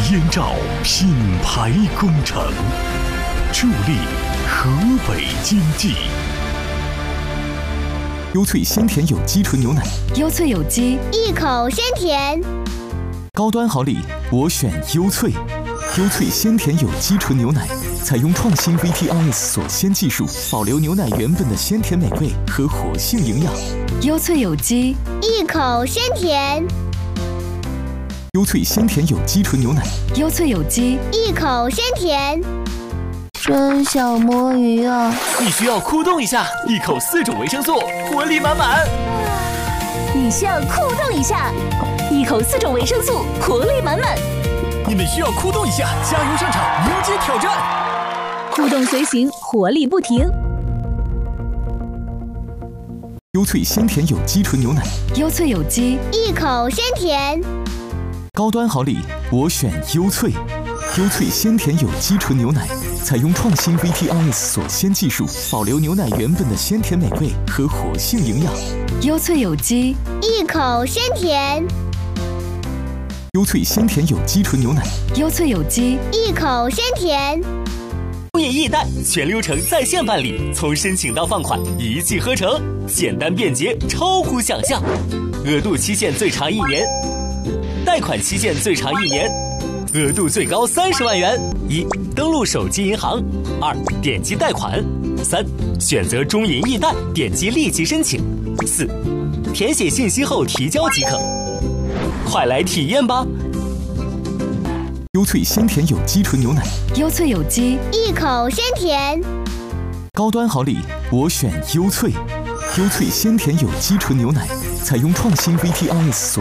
燕赵品牌工程，助力河北经济。 优萃鲜甜有机纯牛奶， 优萃有机， 一口鲜甜。 高端好礼，我选优萃。优萃鲜甜有机纯牛奶，采用创新 VTRS 锁鲜技术，保留牛奶原本的鲜甜美味和活性营养。 优萃有机， 一口鲜甜。 优萃鲜甜有机纯牛奶， 优萃有机， 一口鲜甜。 真想摸鱼啊！ 你需要酷动一下，一口4种维生素，活力满满。 你需要酷动一下，一口4种维生素，活力满满。 你们需要酷动一下，加油上场，迎接挑战。 酷动随行，活力不停。 优萃鲜甜有机纯牛奶， 优萃有机， 一口鲜甜。 高端好礼，我选优萃。优萃鲜甜有机纯牛奶，采用创新 VTRS 锁鲜技术，保留牛奶原本的鲜甜美味和活性营养。 优萃有机， 一口鲜甜。 优萃鲜甜有机纯牛奶， 优萃有机， 一口鲜甜。 中银易贷全流程在线办理，从申请到放款一气呵成，简单便捷，超乎想象。额度期限最长1年，贷款期限最长1年，额度最高30万元。1. 登录手机银行。2. 点击贷款。3. 选择中银易贷，点击立即申请。4. 填写信息后提交即可。快来体验吧！ 优萃鲜甜有机纯牛奶， 优萃有机， 一口鲜甜。 高端好礼，我选优萃。优萃鲜甜有机纯牛奶，采用创新 VTRS 锁